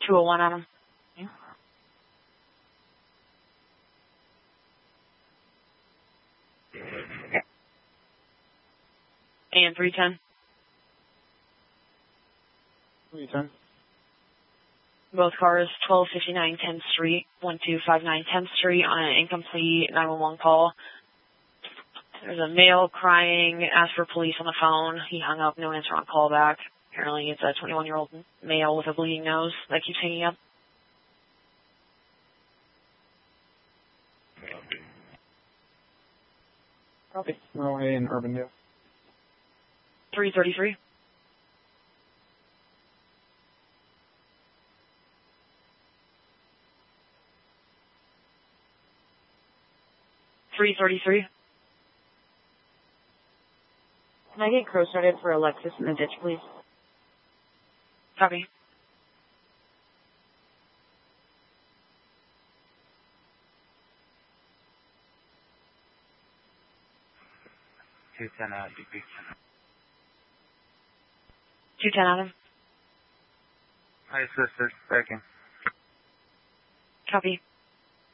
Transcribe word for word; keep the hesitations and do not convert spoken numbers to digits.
two oh one on him. Yeah. And three ten. three ten. Both cars, twelve fifty-nine tenth Street, one two five nine tenth Street on an incomplete nine one one call. There's a male crying, asked for police on the phone. He hung up, no answer on call back. Apparently it's a twenty-one-year-old male with a bleeding nose that keeps hanging up. Copy. We're away in Urbandale. three thirty-three. three thirty-three. Can I get crow started for Alexis in the ditch, please? Copy. two ten out, D P. two ten on him. Hi, sister. Backing. Copy.